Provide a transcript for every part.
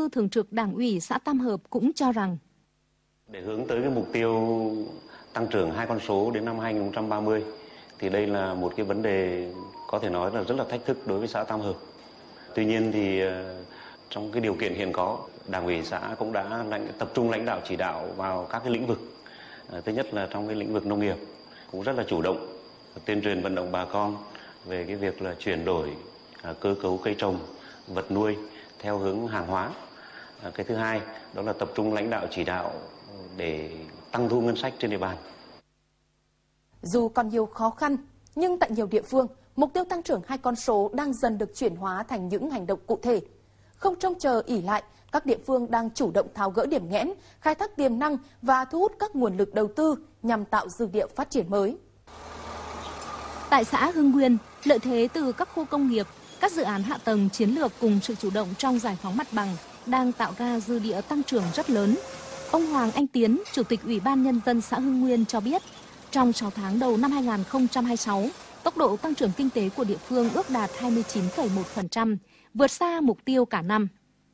thư Thường trực Đảng ủy xã Tam Hợp cũng cho rằng để hướng tới cái mục tiêu tăng trưởng 2 con số đến năm 2030 thì đây là một cái vấn đề có thể nói là rất là thách thức đối với xã Tam Hợp. Tuy nhiên thì trong cái điều kiện hiện có, Đảng ủy xã cũng đã tập trung lãnh đạo chỉ đạo vào các cái lĩnh vực. Thứ nhất là trong cái lĩnh vực nông nghiệp cũng rất là chủ động tuyên truyền vận động bà con về cái việc là chuyển đổi cơ cấu cây trồng, vật nuôi theo hướng hàng hóa. Cái thứ hai đó là tập trung lãnh đạo chỉ đạo để tăng thu ngân sách trên địa bàn. Dù còn nhiều khó khăn, nhưng tại nhiều địa phương, mục tiêu tăng trưởng 2 con số đang dần được chuyển hóa thành những hành động cụ thể. Không trông chờ ỷ lại, các địa phương đang chủ động tháo gỡ điểm nghẽn, khai thác tiềm năng và thu hút các nguồn lực đầu tư nhằm tạo dư địa phát triển mới. Tại xã Hưng Nguyên, lợi thế từ các khu công nghiệp, các dự án hạ tầng chiến lược cùng sự chủ động trong giải phóng mặt bằng đang tạo ra dư địa tăng trưởng rất lớn. Ông Hoàng Anh Tiến, Chủ tịch Ủy ban Nhân dân xã Hưng Nguyên cho biết, trong 6 tháng đầu năm 2026, tốc độ tăng trưởng kinh tế của địa phương ước đạt 29,1%, vượt xa mục tiêu cả năm.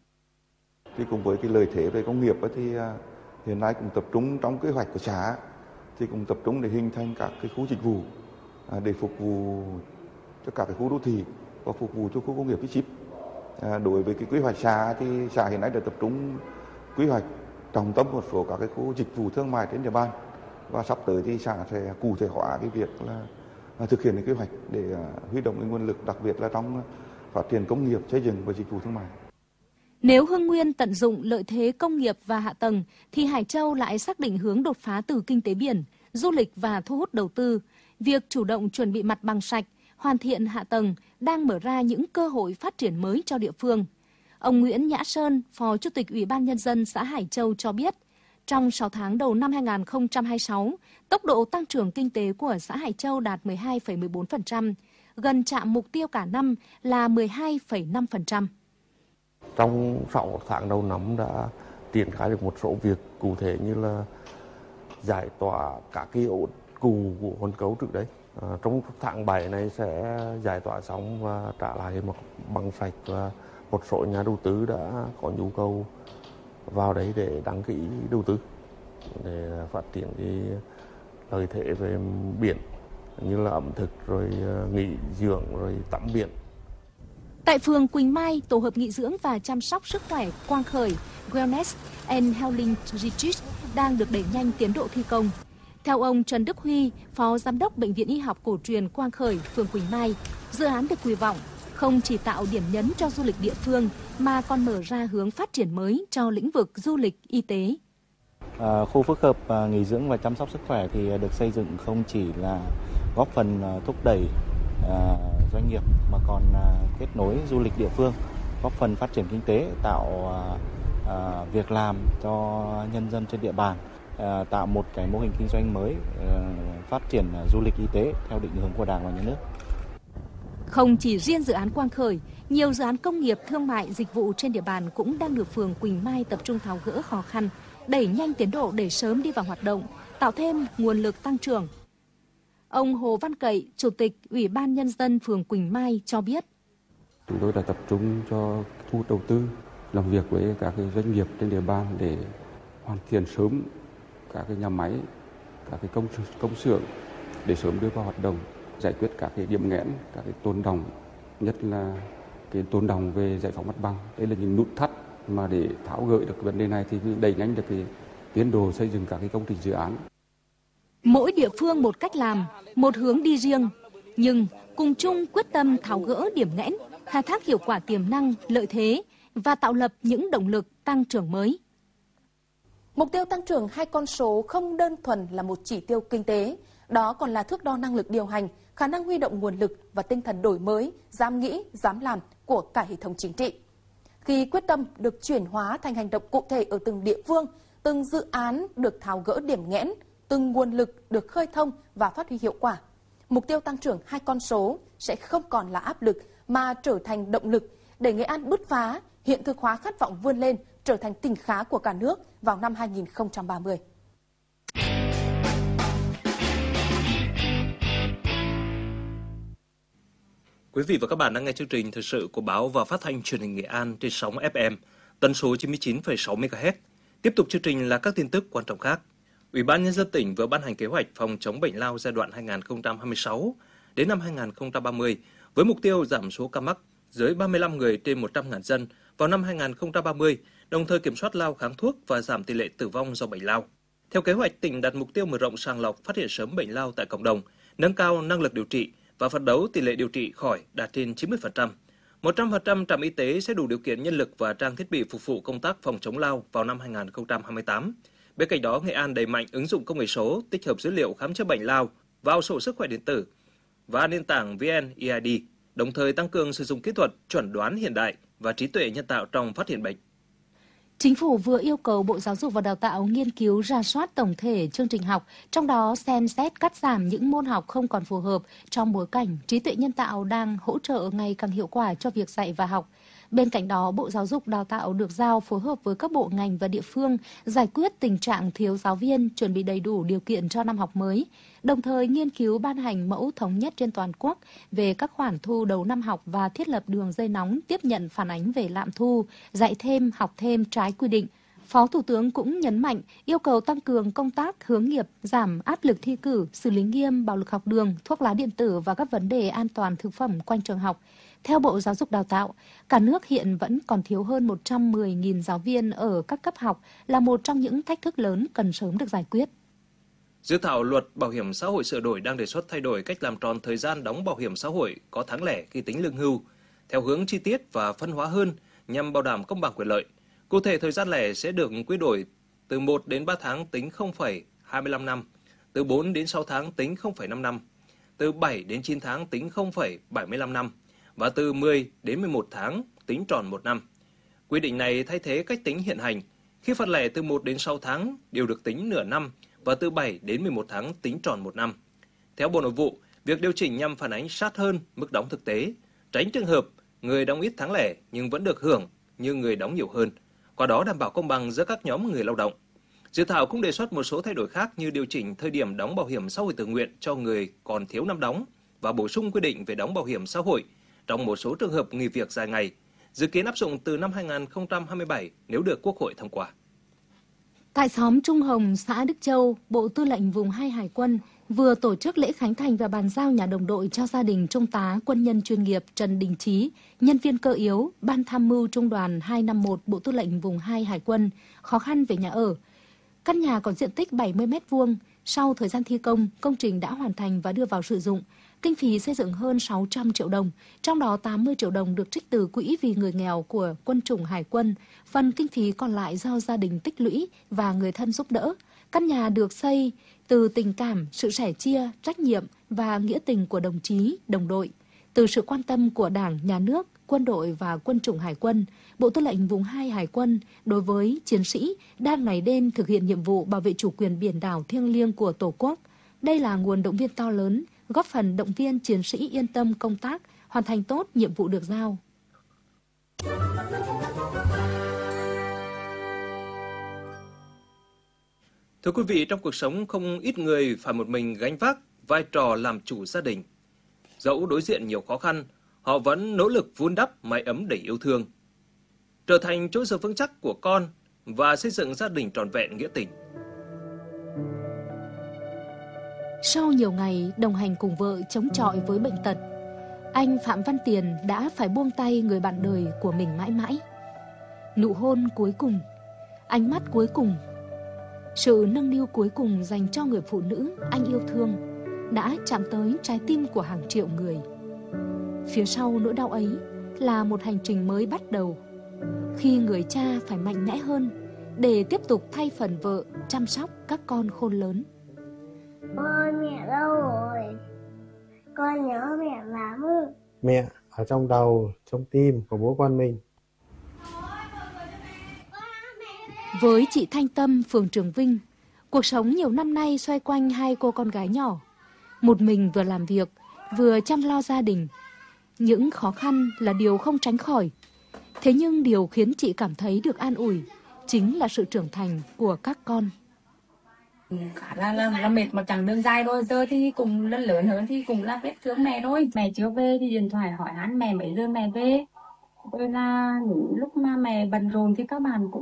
Thì cùng với cái lợi thế về công nghiệp thì hiện nay cũng tập trung trong kế hoạch của xã thì cũng tập trung để hình thành các cái khu dịch vụ để phục vụ cho các cái khu đô thị và phục vụ cho khu công nghiệp V chip. Đối với cái quy hoạch xã thì xã hiện nay đã tập trung quy hoạch trọng tâm một số các cái khu dịch vụ thương mại trên địa bàn, và sắp tới thì xã sẽ cụ thể hóa cái việc là thực hiện cái kế hoạch để huy động cái nguồn lực, đặc biệt là trong phát triển công nghiệp, xây dựng và dịch vụ thương mại. Nếu Hưng Nguyên tận dụng lợi thế công nghiệp và hạ tầng, thì Hải Châu lại xác định hướng đột phá từ kinh tế biển, du lịch và thu hút đầu tư. Việc chủ động chuẩn bị mặt bằng sạch, hoàn thiện hạ tầng đang mở ra những cơ hội phát triển mới cho địa phương. Ông Nguyễn Nhã Sơn, Phó Chủ tịch Ủy ban Nhân dân xã Hải Châu cho biết, trong 6 tháng đầu năm 2026, tốc độ tăng trưởng kinh tế của xã Hải Châu đạt 12,14%, gần chạm mục tiêu cả năm là 12,5%. Trong 6 tháng đầu năm đã triển khai được một số việc cụ thể như là giải tỏa các cái ổ cù của hòn cấu trước đấy. Trong tháng 7 này sẽ giải tỏa xong và trả lại mặt bằng sạch, và một số nhà đầu tư đã có nhu cầu vào đấy để đăng ký đầu tư để phát triển cái lợi thế về biển như là ẩm thực, rồi nghỉ dưỡng, rồi tắm biển. Tại phường Quỳnh Mai, tổ hợp nghỉ dưỡng và chăm sóc sức khỏe Quang Khởi Wellness and Healing Retreat đang được đẩy nhanh tiến độ thi công. Theo ông Trần Đức Huy, Phó Giám đốc Bệnh viện Y học cổ truyền Quang Khởi, phường Quỳnh Mai, dự án được kỳ vọng không chỉ tạo điểm nhấn cho du lịch địa phương mà còn mở ra hướng phát triển mới cho lĩnh vực du lịch y tế. Khu phức hợp nghỉ dưỡng và chăm sóc sức khỏe thì được xây dựng không chỉ là góp phần thúc đẩy doanh nghiệp mà còn kết nối du lịch địa phương, góp phần phát triển kinh tế, tạo việc làm cho nhân dân trên địa bàn, tạo một cái mô hình kinh doanh mới, phát triển du lịch y tế theo định hướng của Đảng và Nhà nước. Không chỉ riêng dự án Quang Khởi, nhiều dự án công nghiệp, thương mại, dịch vụ trên địa bàn cũng đang được phường Quỳnh Mai tập trung tháo gỡ khó khăn, đẩy nhanh tiến độ để sớm đi vào hoạt động, tạo thêm nguồn lực tăng trưởng. Ông Hồ Văn Cậy, Chủ tịch Ủy ban Nhân dân phường Quỳnh Mai cho biết. Chúng tôi đã tập trung cho thu hút đầu tư, làm việc với các doanh nghiệp trên địa bàn để hoàn thiện sớm các nhà máy, các công xưởng để sớm đưa vào hoạt động, giải quyết các điểm nghẽn, các tồn đọng, nhất là cái tồn đọng về giải phóng mặt bằng. Đây là những nút thắt mà để tháo gỡ được vấn đề này thì đẩy nhanh được cái tiến độ xây dựng các công trình dự án. Mỗi địa phương một cách làm, một hướng đi riêng, nhưng cùng chung quyết tâm tháo gỡ điểm nghẽn, khai thác hiệu quả tiềm năng, lợi thế và tạo lập những động lực tăng trưởng mới. Mục tiêu tăng trưởng 2 con số không đơn thuần là một chỉ tiêu kinh tế, đó còn là thước đo năng lực điều hành, khả năng huy động nguồn lực và tinh thần đổi mới, dám nghĩ, dám làm của cả hệ thống chính trị. Khi quyết tâm được chuyển hóa thành hành động cụ thể ở từng địa phương, từng dự án được tháo gỡ điểm nghẽn, từng nguồn lực được khơi thông và phát huy hiệu quả, mục tiêu tăng trưởng 2 con số sẽ không còn là áp lực mà trở thành động lực để Nghệ An bứt phá, hiện thực hóa khát vọng vươn lên, trở thành tỉnh khá của cả nước vào năm 2030. Quý vị và các bạn đang nghe chương trình thời sự của báo và phát thanh truyền hình Nghệ An trên sóng FM tần số 99,6 MHz. Tiếp tục chương trình là các tin tức quan trọng khác. Ủy ban Nhân dân tỉnh vừa ban hành kế hoạch phòng chống bệnh lao giai đoạn 2026 đến năm 2030 với mục tiêu giảm số ca mắc dưới 35 người trên 100.000 dân vào năm 2030, đồng thời kiểm soát lao kháng thuốc và giảm tỷ lệ tử vong do bệnh lao. Theo kế hoạch, tỉnh đặt mục tiêu mở rộng sàng lọc, phát hiện sớm bệnh lao tại cộng đồng, nâng cao năng lực điều trị và phấn đấu tỷ lệ điều trị khỏi đạt trên 90%. 100% trạm y tế sẽ đủ điều kiện nhân lực và trang thiết bị phục vụ công tác phòng chống lao vào năm 2028. Bên cạnh đó, Nghệ An đẩy mạnh ứng dụng công nghệ số, tích hợp dữ liệu khám chữa bệnh lao vào sổ sức khỏe điện tử và nền tảng VNeID, đồng thời tăng cường sử dụng kỹ thuật chuẩn đoán hiện đại và trí tuệ nhân tạo trong phát hiện bệnh. Chính phủ vừa yêu cầu Bộ Giáo dục và Đào tạo nghiên cứu rà soát tổng thể chương trình học, trong đó xem xét cắt giảm những môn học không còn phù hợp trong bối cảnh trí tuệ nhân tạo đang hỗ trợ ngày càng hiệu quả cho việc dạy và học. Bên cạnh đó, Bộ Giáo dục Đào tạo được giao phối hợp với các bộ ngành và địa phương giải quyết tình trạng thiếu giáo viên, chuẩn bị đầy đủ điều kiện cho năm học mới, đồng thời nghiên cứu ban hành mẫu thống nhất trên toàn quốc về các khoản thu đầu năm học và thiết lập đường dây nóng tiếp nhận phản ánh về lạm thu, dạy thêm, học thêm trái quy định. Phó Thủ tướng cũng nhấn mạnh yêu cầu tăng cường công tác hướng nghiệp, giảm áp lực thi cử, xử lý nghiêm bạo lực học đường, thuốc lá điện tử và các vấn đề an toàn thực phẩm quanh trường học. Theo Bộ Giáo dục Đào tạo, cả nước hiện vẫn còn thiếu hơn 110.000 giáo viên ở các cấp học là một trong những thách thức lớn cần sớm được giải quyết. Dự thảo luật bảo hiểm xã hội sửa đổi đang đề xuất thay đổi cách làm tròn thời gian đóng bảo hiểm xã hội có tháng lẻ khi tính lương hưu, theo hướng chi tiết và phân hóa hơn nhằm bảo đảm công bằng quyền lợi. Cụ thể, thời gian lẻ sẽ được quy đổi từ 1 đến 3 tháng tính 0,25 năm, từ 4 đến 6 tháng tính 0,5 năm, từ 7 đến 9 tháng tính 0,75 năm và từ 10 đến 11 tháng tính tròn 1 năm. Quy định này thay thế cách tính hiện hành, khi phạt lẻ từ 1 đến 6 tháng đều được tính nửa năm và từ 7 đến 11 tháng tính tròn 1 năm. Theo Bộ Nội vụ, việc điều chỉnh nhằm phản ánh sát hơn mức đóng thực tế, tránh trường hợp người đóng ít tháng lẻ nhưng vẫn được hưởng như người đóng nhiều hơn, qua đó đảm bảo công bằng giữa các nhóm người lao động. Dự thảo cũng đề xuất một số thay đổi khác như điều chỉnh thời điểm đóng bảo hiểm xã hội tự nguyện cho người còn thiếu năm đóng và bổ sung quy định về đóng bảo hiểm xã hội trong một số trường hợp nghỉ việc dài ngày, dự kiến áp dụng từ năm 2027 nếu được Quốc hội thông qua. Tại xóm Trung Hồng, xã Đức Châu, Bộ Tư lệnh Vùng 2 Hải quân vừa tổ chức lễ khánh thành và bàn giao nhà đồng đội cho gia đình Trung tá quân nhân chuyên nghiệp Trần Đình Chí, nhân viên cơ yếu, Ban Tham mưu Trung đoàn 251 Bộ Tư lệnh Vùng 2 Hải quân, khó khăn về nhà ở. Căn nhà có diện tích 70 m², sau thời gian thi công, công trình đã hoàn thành và đưa vào sử dụng. Kinh phí xây dựng hơn 600 triệu đồng, trong đó 80 triệu đồng được trích từ quỹ vì người nghèo của quân chủng Hải quân, phần kinh phí còn lại do gia đình tích lũy và người thân giúp đỡ. Căn nhà được xây từ tình cảm, sự sẻ chia, trách nhiệm và nghĩa tình của đồng chí, đồng đội, từ sự quan tâm của Đảng, Nhà nước, quân đội và quân chủng Hải quân, Bộ Tư lệnh Vùng 2 Hải quân đối với chiến sĩ đang ngày đêm thực hiện nhiệm vụ bảo vệ chủ quyền biển đảo thiêng liêng của Tổ quốc. Đây là nguồn động viên to lớn, góp phần động viên chiến sĩ yên tâm công tác, hoàn thành tốt nhiệm vụ được giao. Thưa quý vị, trong cuộc sống không ít người phải một mình gánh vác vai trò làm chủ gia đình. Dẫu đối diện nhiều khó khăn, họ vẫn nỗ lực vun đắp mái ấm đầy yêu thương, trở thành chỗ dựa vững chắc của con và xây dựng gia đình trọn vẹn nghĩa tình. Sau nhiều ngày đồng hành cùng vợ chống chọi với bệnh tật, anh Phạm Văn Tiền đã phải buông tay người bạn đời của mình mãi mãi. Nụ hôn cuối cùng, ánh mắt cuối cùng, sự nâng niu cuối cùng dành cho người phụ nữ anh yêu thương đã chạm tới trái tim của hàng triệu người. Phía sau nỗi đau ấy là một hành trình mới bắt đầu, khi người cha phải mạnh mẽ hơn để tiếp tục thay phần vợ chăm sóc các con khôn lớn. Ôi, mẹ đâu rồi? Con nhớ mẹ lắm. Mẹ ở trong đầu, trong tim của bố con mình. Với chị Thanh Tâm, phường Trường Vinh, cuộc sống nhiều năm nay xoay quanh hai cô con gái nhỏ. Một mình vừa làm việc, vừa chăm lo gia đình. Những khó khăn là điều không tránh khỏi. Thế nhưng điều khiến chị cảm thấy được an ủi chính là sự trưởng thành của các con. Khá là mệt một chặng đường dài rồi, giờ thì cũng lớn hơn thì cũng là vết thương mẹ thôi. Mẹ chưa về thì điện thoại hỏi hắn mẹ mấy giờ mẹ về. Rồi là những lúc mà mẹ bận rộn thì các bạn cũng